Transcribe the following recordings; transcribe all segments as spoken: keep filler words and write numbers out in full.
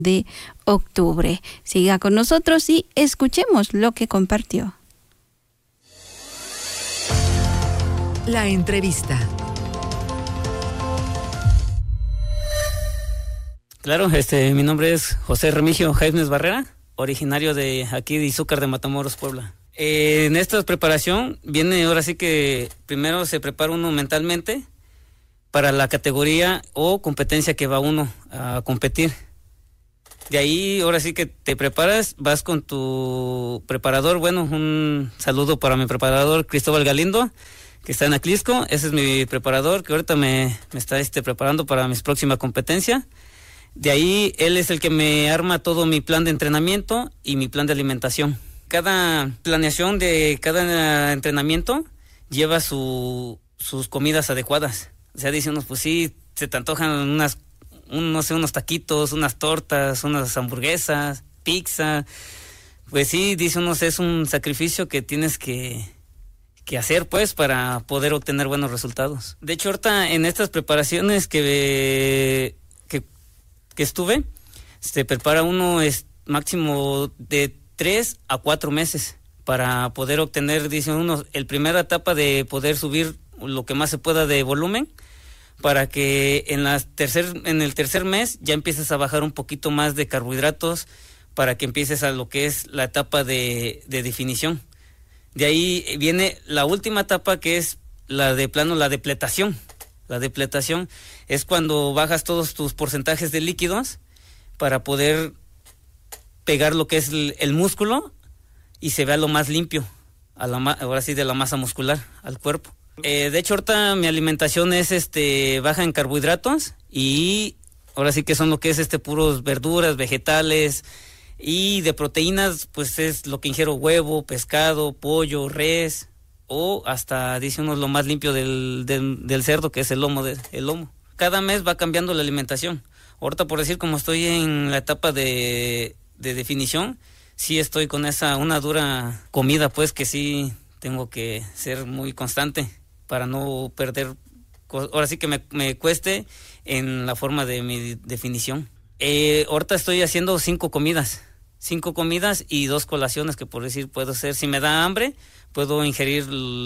de octubre. Siga con nosotros y escuchemos lo que compartió. La entrevista. Claro, este, mi nombre es José Remigio Jaimes Barrera, originario de aquí de Izúcar de Matamoros, Puebla. Eh, en esta preparación viene ahora sí que primero se prepara uno mentalmente para la categoría o competencia que va uno a competir. De ahí ahora sí que te preparas, vas con tu preparador, bueno, un saludo para mi preparador Cristóbal Galindo, que está en Aclisco. Ese es mi preparador que ahorita me, me está este, preparando para mi próxima competencia. De ahí él es el que me arma todo mi plan de entrenamiento y mi plan de alimentación. Cada planeación de cada entrenamiento lleva su, sus comidas adecuadas. O sea, dice uno, pues sí, se te antojan unas, un, no sé, unos taquitos, unas tortas, unas hamburguesas, pizza. Pues sí, dice uno, es un sacrificio que tienes que, que hacer, pues, para poder obtener buenos resultados. De hecho, ahorita en estas preparaciones que... que estuve, se prepara uno es máximo de tres a cuatro meses para poder obtener, dice uno, el primera etapa de poder subir lo que más se pueda de volumen, para que en la tercer, en el tercer mes ya empieces a bajar un poquito más de carbohidratos, para que empieces a lo que es la etapa de, de definición. De ahí viene la última etapa, que es la de plano, la depletación. La depletación es cuando bajas todos tus porcentajes de líquidos para poder pegar lo que es el, el músculo y se vea lo más limpio, a la, ahora sí de la masa muscular, al cuerpo. Eh, de hecho, ahorita mi alimentación es este baja en carbohidratos y ahora sí que son lo que es este puros verduras, vegetales, y de proteínas pues es lo que ingiero: huevo, pescado, pollo, res, o hasta, dice uno, lo más limpio del, del, del cerdo, que es el lomo, de, el lomo. Cada mes va cambiando la alimentación. Ahorita, por decir, como estoy en la etapa de, de definición, sí estoy con esa, una dura comida, pues, que sí tengo que ser muy constante para no perder, ahora sí que me, me cueste en la forma de mi definición. Eh, ahorita estoy haciendo cinco comidas, cinco comidas y dos colaciones, que por decir puedo hacer, si me da hambre, puedo ingerir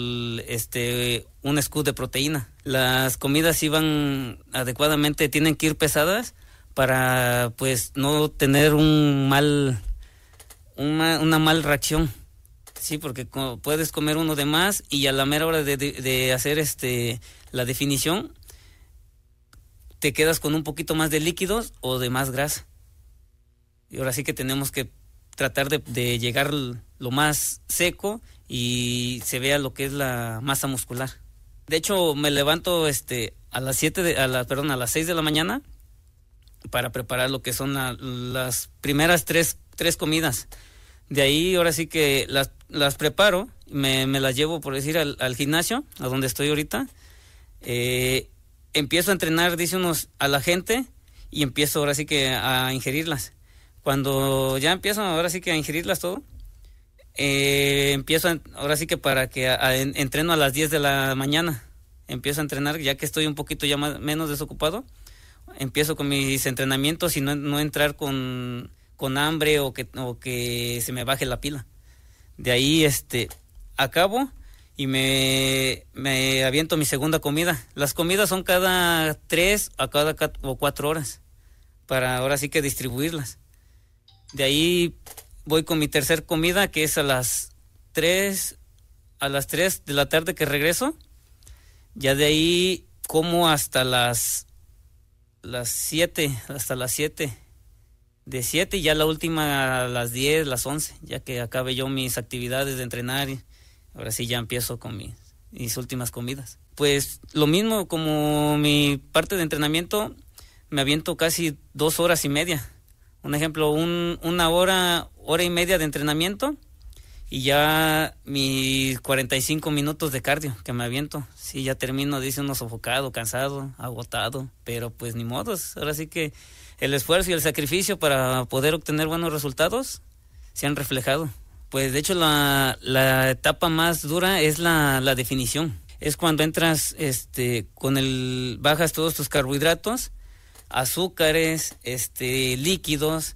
este un scoop de proteína. Las comidas sí van adecuadamente, tienen que ir pesadas para pues no tener un mal una, una mal reacción. Sí, porque puedes comer uno de más y a la mera hora de, de, de hacer este la definición te quedas con un poquito más de líquidos o de más grasa. Y ahora sí que tenemos que tratar de, de llegar lo más seco y se vea lo que es la masa muscular. De hecho, me levanto este a las siete de, a la, perdón, a las seis de la mañana para preparar lo que son la, las primeras tres, tres comidas. De ahí ahora sí que las, las preparo, me, me las llevo, por decir, al, al gimnasio, a donde estoy ahorita. Eh, empiezo a entrenar, dice unos, a la gente, y empiezo ahora sí que a ingerirlas. Cuando ya empiezo ahora sí que a ingerirlas todo, eh, empiezo a, ahora sí que para que a, a, en, entreno a las diez de la mañana. Empiezo a entrenar, ya que estoy un poquito ya más, menos desocupado. Empiezo con mis entrenamientos y no, no entrar con, con hambre o que, o que se me baje la pila. De ahí este acabo y me, me aviento mi segunda comida. Las comidas son cada tres a cada o cuatro horas para ahora sí que distribuirlas. De ahí voy con mi tercer comida, que es a las tres, a las tres de la tarde que regreso. Ya de ahí como hasta las las siete, hasta las siete. De siete y ya la última a las diez, las once, ya que acabe yo mis actividades de entrenar y ahora sí ya empiezo con mis, mis últimas comidas. Pues lo mismo, como mi parte de entrenamiento, me aviento casi dos horas y media. Un ejemplo, un, una hora, hora y media de entrenamiento y ya mis cuarenta y cinco minutos de cardio que me aviento. Sí, ya termino, dice uno, sofocado, cansado, agotado, pero pues ni modos. Ahora sí que el esfuerzo y el sacrificio para poder obtener buenos resultados se han reflejado. Pues de hecho la, la etapa más dura es la, la definición. Es cuando entras este con el bajas todos tus carbohidratos azúcares, este, líquidos,